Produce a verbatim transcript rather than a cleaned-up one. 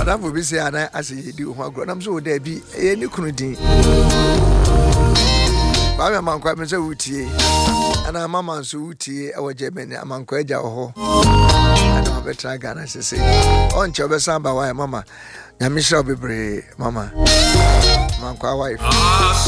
madam will be say and I as you do one grown up so there be any crudin. Baba man quite Mister Uti and our mamma so Uti our Germany among Quaja ho. And I'll be trying to say on Chabasamba, why mamma. Yamisha be brave, mamma. Manqua wife.